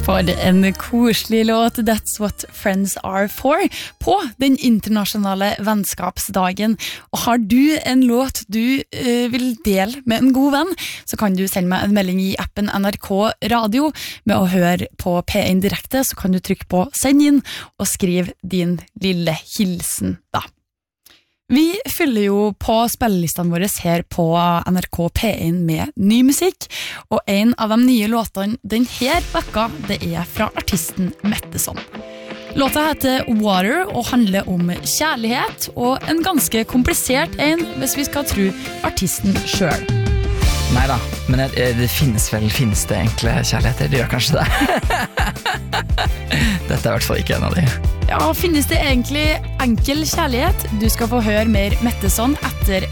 For en koselig låt, That's What Friends Are For, på den internasjonale vennskapsdagen. Og har du en låt du vil dele med en god venn, så kan du sende meg en melding i appen NRK Radio med å høre på P1 direkte, så kan du trykke på send inn og skrive din lille hilsen da. Vi fyller jo på spillelistene våre her på NRK P1 med ny musikk, og en av de nye låtene denne vekka, det fra artisten Metteson. Låta heter Water og handler om kjærlighet, og en ganske komplisert en, hvis vi skal tro artisten selv. Neida, men det finnes det enkle kjærligheter, det gjør kanskje det. Dette I hvert fall ikke en av de. Ja, finnes det egentlig enkel kjærlighet? Du skal få høre mer Metteson etter